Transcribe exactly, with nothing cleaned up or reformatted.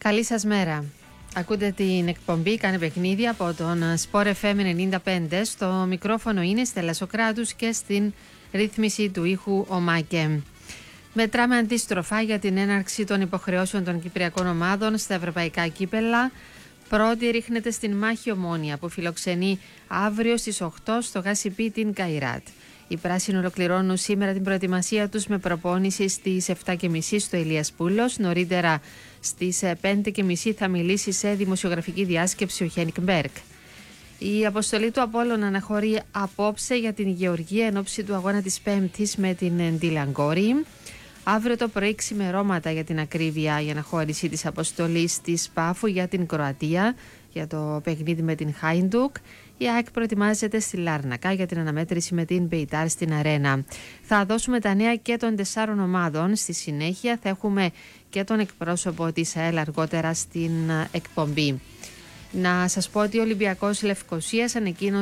Καλή σας μέρα. Ακούτε την εκπομπή «Κάνε παιχνίδι» από τον Sport εφ εμ ενενήντα πέντε. Στο μικρόφωνο είναι η Στέλλα Σοκράτους και στην ρύθμιση του ήχου ο Μάκε. Μετράμε αντίστροφα για την έναρξη των υποχρεώσεων των κυπριακών ομάδων στα ευρωπαϊκά κύπελα. Πρώτη ρίχνεται στην Μάχη Ομόνοια που φιλοξενεί αύριο στις οκτώ στο Γασιπί την Καϊράτ. Οι πράσινοι ολοκληρώνουν σήμερα την προετοιμασία τους με προπόνηση στις επτά και μισή στο Ηλίας Πούλος. Νωρίτερα στις πέντε και μισή θα μιλήσει σε δημοσιογραφική διάσκεψη ο Χένικ Μπέρκ. Η αποστολή του Απόλλωνα αναχωρεί απόψε για την Γεωργία εν ώψη του αγώνα της Πέμπτης με την Ντιλαγκόρη. Αύριο το πρωί ξημερώματα για την ακρίβεια η αναχώρηση της αποστολής της Πάφου για την Κροατία για το παιχνίδι με την Χάιντουκ. Η ΑΕΚ προετοιμάζεται στη Λάρνακα για την αναμέτρηση με την Μπεϊτάρ στην Αρένα. Θα δώσουμε τα νέα και των τεσσάρων ομάδων. Στη συνέχεια θα έχουμε και τον εκπρόσωπο της ΑΕΛ αργότερα στην εκπομπή. Να σας πω ότι ο Ολυμπιακός Λευκωσίας ανακοίνωσε